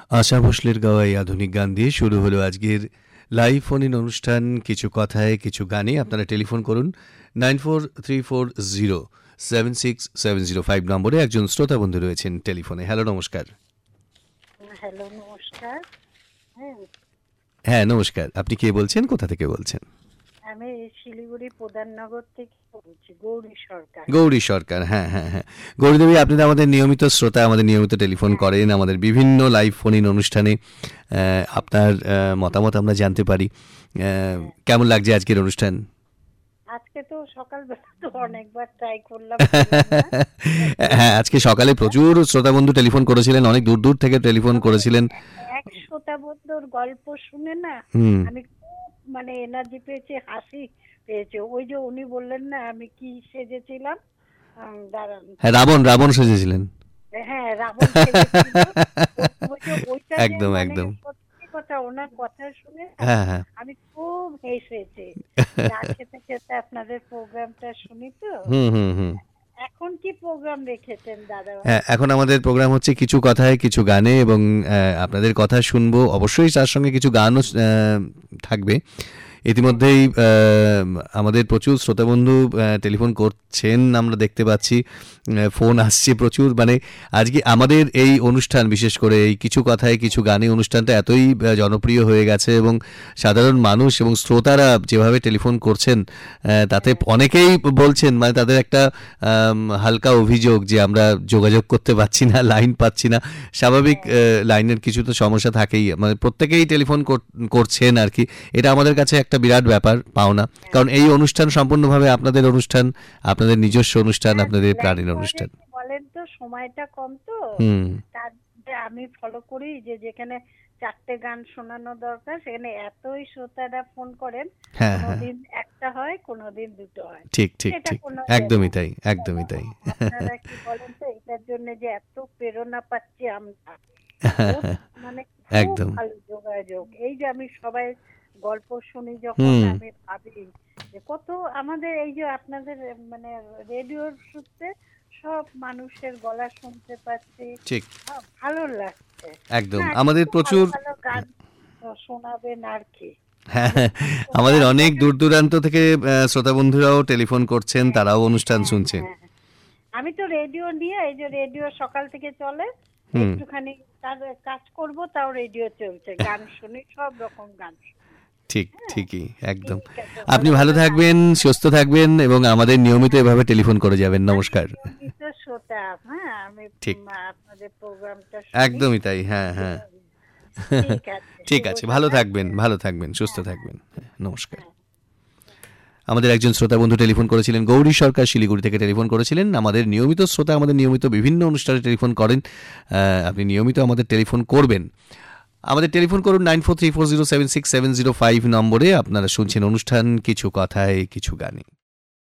আশা ভোসলের গাওয়া এই আধুনিক গান দিয়ে শুরু হলো আজকের লাইভ ফোন ইন অনুষ্ঠান কিছু কথায় কিছু গানে। আপনারা টেলিফোন করুন 9434076705 নম্বরে। একজন শ্রোতা বন্ধু রয়েছেন টেলিফোনে। হ্যালো, নমস্কার। হ্যালো, নমস্কার। হ্যাঁ, নমস্কার। আপনি কে বলছেন, কোথা থেকে বলছেন? আমি শিলিগুড়ি প্রধাননগর থেকে বলছি, গৌরী সরকার। গৌরী সরকার, হ্যাঁ হ্যাঁ হ্যাঁ। গৌরীদেবী, আপনি তো আমাদের নিয়মিত শ্রোতা, আমাদের নিয়মিত টেলিফোন করেন আমাদের বিভিন্ন লাইভ ফোন ইন অনুষ্ঠানে। আপনার মতামত আমরা জানতে পারি। কেমন লাগছে আজকের অনুষ্ঠান? আজকে তো সকালবেলা তো অনেকবার ট্রাই করলাম। হ্যাঁ, আজকে সকালে প্রচুর শ্রোতা বন্ধু টেলিফোন করেছিলেন, অনেক দূর দূর থেকে টেলিফোন করেছিলেন। এক শ্রোতা বন্ধুর গল্প শুনে না আমি মানে এনার্জি পেয়েছি, হাসি পেয়েছে। ওই যে উনি বললেন না আমি কি সেজেছিলাম, দাঁড়ান, হ্যাঁ, রাবণ সেজেছিলেন। হ্যাঁ, রাবণ সেজেছিল। ওইটা একদম মানে একদম। সত্যি কথা, ওনার কথা শুনে হ্যাঁ হ্যাঁ। আমি খুব হেসেছি। চা খেতে খেতে আপনাদের প্রোগ্রামটা শুনি তো। হুম হুম হুম। এখন কি প্রোগ্রাম রেখেছেন দাদা? হ্যাঁ, এখন আমাদের প্রোগ্রাম হচ্ছে কিছু কথায় কিছু গানে, এবং আপনাদের কথা শুনবো। অবশ্যই তার সঙ্গে কিছু গানও থাকবে। ইতিমধ্যেই আমাদের প্রচুর শ্রোতাবন্ধু টেলিফোন করছেন, আমরা দেখতে পাচ্ছি, ফোন আসছে প্রচুর। মানে আজকে আমাদের এই অনুষ্ঠান, বিশেষ করে এই কিছু কথায় কিছু গানে অনুষ্ঠানটা এতই জনপ্রিয় হয়ে গেছে, এবং সাধারণ মানুষ এবং শ্রোতারা যেভাবে টেলিফোন করছেন তাতে অনেকেই বলছেন, মানে তাদের একটা হালকা অভিযোগ যে আমরা যোগাযোগ করতে পারছি না, লাইন পাচ্ছি না। স্বাভাবিক, লাইনের কিছু তো সমস্যা থাকেই, মানে প্রত্যেকেই টেলিফোন করছেন আর কি। এটা আমাদের কাছে একটা বিরাট ব্যাপার, পাওনা। কারণ এই অনুষ্ঠান সম্পূর্ণভাবে আপনাদের অনুষ্ঠান, আপনাদের নিজস্ব অনুষ্ঠান, আপনাদের প্রাণীর অনুষ্ঠান। বলেন তো, সময়টা কম তো, তার আমি ফলো করি যে যেখানে 4টে গান শোনানো দরকার সেখানে এতই শ্রোতারা ফোন করেন, কোনোদিন একটা হয়, কোনোদিন দুটো হয়। ঠিক ঠিক ঠিক, একদমই তাই, একদমই তাই। আপনারা কি বলেন তো, এটার জন্য যে এত প্রেরণা পাচ্ছি আমরা, মানে একদম ভালো যোগাযোগ। এই যে আমি সবাই গল্প শুনি যখন, আমি ভাবি যে কত আমাদের এই যে আপনাদের মানে রেডিওর সূত্রে সব মানুষের গলা শুনতে পাচ্ছি, ঠিক ভালো লাগছে একদম। আমাদের প্রচুর গান শোনাবেন আর কি। আমাদের অনেক দূর দূরান্ত থেকে শ্রোতা বন্ধুরাও টেলিফোন করছেন, তারাও অনুষ্ঠান শুনছেন। আমি তো রেডিও নিয়ে, এই যে রেডিও সকাল থেকে চলে, একটুখানি কাজ করব তাও রেডিও চলছে, গান শুনি, সব রকম গান শুনি। ঠিক, ঠিকই, একদম। আপনি ভালো থাকবেন, সুস্থ থাকবেন, এবং আমাদের নিয়মিত এভাবে টেলিফোন করে যাবেন। নমস্কার। ঠিক, আপনাদের প্রোগ্রামটা একদমই তাই। হ্যাঁ হ্যাঁ, ঠিক আছে। ভালো থাকবেন, ভালো থাকবেন, সুস্থ থাকবেন। নমস্কার। আমাদের একজন শ্রোতা বন্ধু টেলিফোন করেছিলেন, গৌরী সরকার শিলিগুড়ি থেকে টেলিফোন করেছিলেন। আমাদের নিয়মিত শ্রোতা, আমাদের নিয়মিত বিভিন্ন অনুষ্ঠানে টেলিফোন করেন। আপনি নিয়মিত আমাদের টেলিফোন করবেন। আমাদের টেলিফোন করুন 9434076705 নম্বরে। আপনারা শুনছেন অনুষ্ঠান কিছু কথায় কিছু গানে।